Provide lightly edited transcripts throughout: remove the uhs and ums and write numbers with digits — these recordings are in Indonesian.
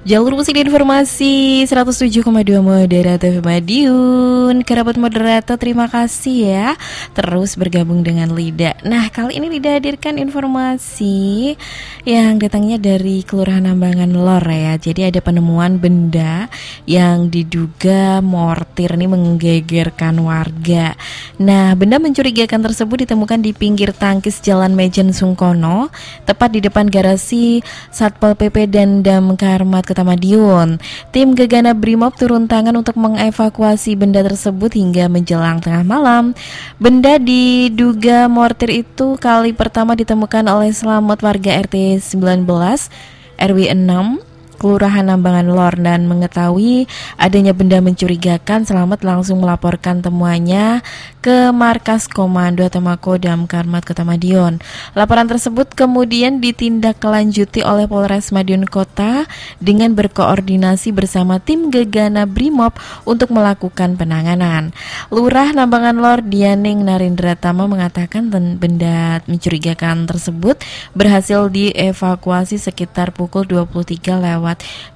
Jalur musik dan informasi 107,2 Moderator Madiun. Kerabat moderator, terima kasih ya terus bergabung dengan Lida. Nah, kali ini Lida hadirkan informasi yang datangnya dari Kelurahan Nambangan Lor ya. Jadi ada penemuan benda yang diduga mortir nih menggegerkan warga. Nah, benda mencurigakan tersebut ditemukan di pinggir tangkis Jalan Mejen Sungkono, tepat di depan garasi Satpol PP dan Damkarmat Kota Madiun. Tim Gegana Brimob turun tangan untuk mengevakuasi benda tersebut hingga menjelang tengah malam. Benda diduga mortir itu kali pertama ditemukan oleh Slamet warga RT 19 RW 6 Kelurahan Nambangan Lor, dan mengetahui adanya benda mencurigakan, Slamet langsung melaporkan temuannya ke Markas Komando atau Makodam Karmat Kota Madiun. Laporan tersebut kemudian ditindaklanjuti oleh Polres Madiun Kota dengan berkoordinasi bersama tim Gegana Brimob untuk melakukan penanganan. Lurah Nambangan Lor Dianing Narendra Tama mengatakan benda mencurigakan tersebut berhasil dievakuasi sekitar pukul 23:30.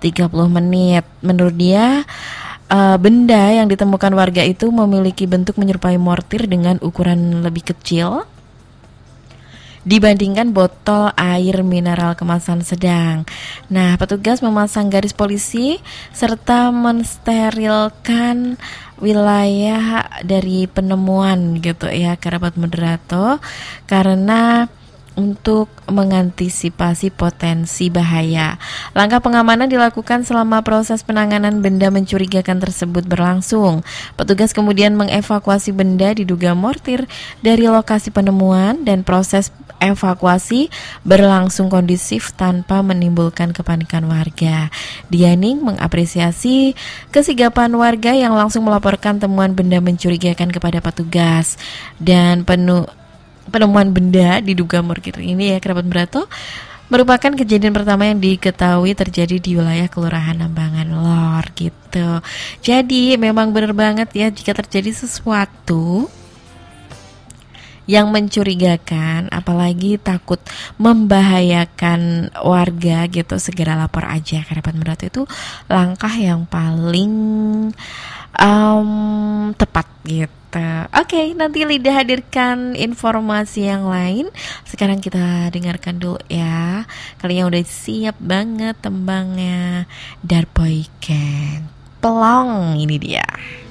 Menurut dia, benda yang ditemukan warga itu memiliki bentuk menyerupai mortir dengan ukuran lebih kecil dibandingkan botol air mineral kemasan sedang. Nah, petugas memasang garis polisi serta mensterilkan wilayah dari penemuan gitu ya, kerabat moderator, karena untuk mengantisipasi potensi bahaya. Langkah pengamanan dilakukan selama proses penanganan benda mencurigakan tersebut berlangsung. Petugas kemudian mengevakuasi benda diduga mortir dari lokasi penemuan dan proses evakuasi berlangsung kondusif tanpa menimbulkan kepanikan warga. Dianing mengapresiasi kesigapan warga yang langsung melaporkan temuan benda mencurigakan kepada petugas, dan penemuan benda diduga mortir ini ya, kerabat berato, merupakan kejadian pertama yang diketahui terjadi di wilayah Kelurahan Nambangan Lor gitu. Jadi memang benar banget ya, jika terjadi sesuatu yang mencurigakan, apalagi takut membahayakan warga gitu, segera lapor aja, kerabat berato. Itu langkah yang paling tepat gitu. Oke, nanti Lida hadirkan informasi yang lain. Sekarang kita dengarkan dulu ya. Kalian udah siap banget tembangnya Darboy Gang. Pelong, ini dia.